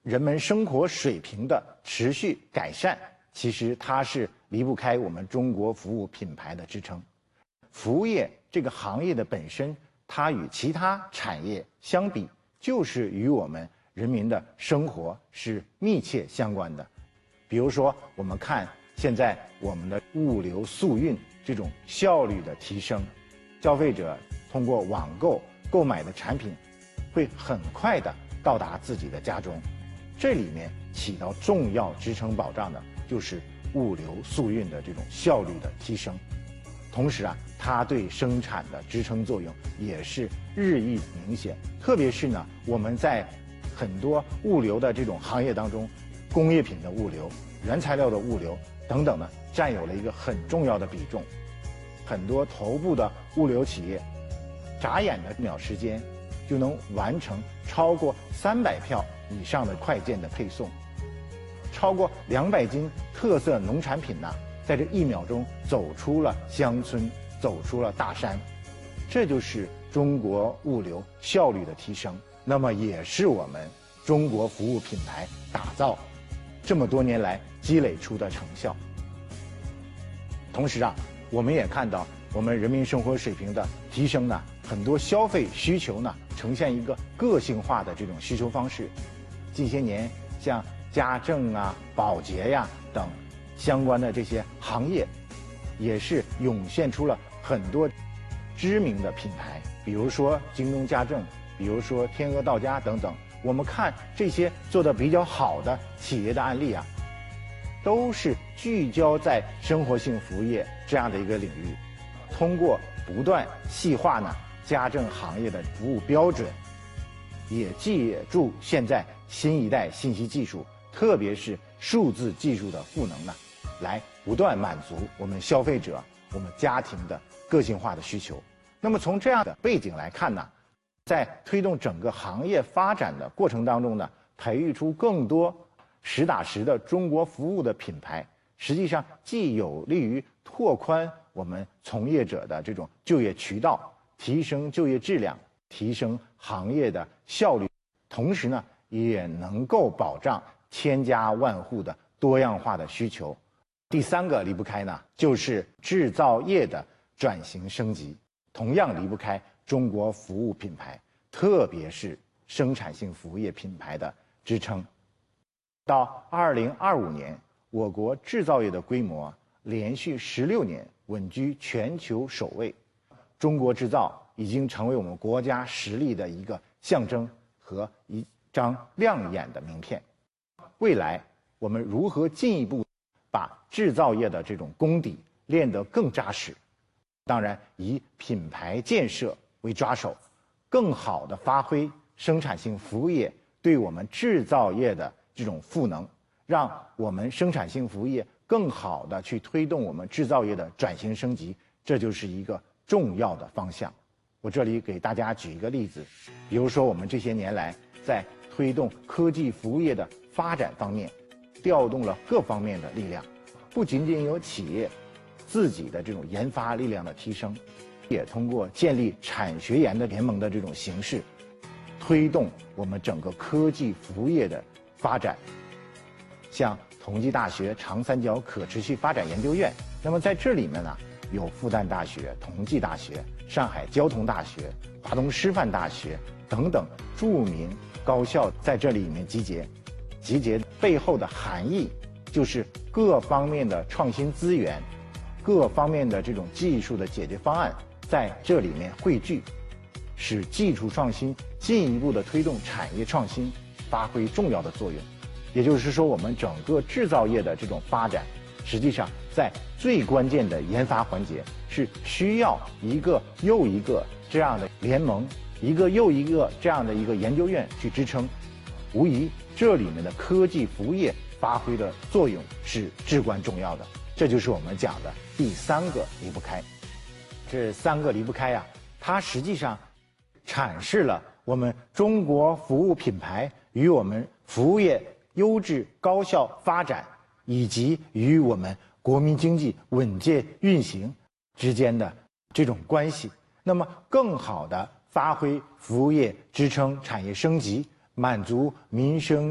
人们生活水平的持续改善，其实它是离不开我们中国服务品牌的支撑。服务业这个行业的本身，它与其他产业相比，就是与我们人民的生活是密切相关的。比如说，我们看现在我们的物流速运这种效率的提升，消费者通过网购购买的产品，会很快的到达自己的家中。这里面起到重要支撑保障的就是物流速运的这种效率的提升。同时啊，它对生产的支撑作用也是日益明显。特别是呢，我们在很多物流的这种行业当中，工业品的物流、原材料的物流等等呢，占有了一个很重要的比重。很多头部的物流企业，眨眼的1秒时间就能完成超过300票以上的快件的配送，超过200斤特色农产品呢，在这1秒钟走出了乡村，走出了大山。这就是中国物流效率的提升，那么也是我们中国服务品牌打造这么多年来积累出的成效。同时啊，我们也看到我们人民生活水平的提升呢，很多消费需求呢呈现一个个性化的这种需求方式。近些年，像家政啊、保洁呀等相关的这些行业，也是涌现出了很多知名的品牌，比如说京东家政，比如说天鹅到家等等。我们看这些做得比较好的企业的案例啊，都是聚焦在生活性服务业这样的一个领域，通过不断细化呢家政行业的服务标准，也借助现在新一代信息技术，特别是数字技术的赋能呢，来不断满足我们消费者、我们家庭的个性化的需求。那么从这样的背景来看呢，在推动整个行业发展的过程当中呢，培育出更多实打实的中国服务的品牌，实际上既有利于拓宽我们从业者的这种就业渠道，提升就业质量，提升行业的效率，同时呢，也能够保障千家万户的多样化的需求。第3个离不开呢，就是制造业的转型升级，同样离不开中国服务品牌，特别是生产性服务业品牌的支撑。到2025年，我国制造业的规模连续16年稳居全球首位，中国制造已经成为我们国家实力的一个象征和一张亮眼的名片。未来我们如何进一步把制造业的这种功底练得更扎实？当然，以品牌建设为抓手，更好地发挥生产性服务业对我们制造业的这种赋能，让我们生产性服务业更好地去推动我们制造业的转型升级，这就是一个重要的方向。我这里给大家举一个例子，比如说我们这些年来在推动科技服务业的发展方面，调动了各方面的力量，不仅仅有企业自己的这种研发力量的提升，也通过建立产学研的联盟的这种形式，推动我们整个科技服务业的发展。像同济大学长三角可持续发展研究院，那么在这里面呢，有复旦大学、同济大学、上海交通大学、华东师范大学等等著名高校在这里面集结。集结背后的含义就是各方面的创新资源，各方面的这种技术的解决方案在这里面汇聚，使技术创新进一步的推动产业创新发挥重要的作用。也就是说，我们整个制造业的这种发展，实际上在最关键的研发环节是需要一个又一个这样的联盟，一个又一个这样的一个研究院去支撑。无疑这里面的科技服务业发挥的作用是至关重要的，这就是我们讲的第3个离不开。这3个离不开啊，它实际上阐释了我们中国服务品牌与我们服务业优质高效发展，以及与我们国民经济稳健运行之间的这种关系。那么更好地发挥服务业支撑产业升级，满足民生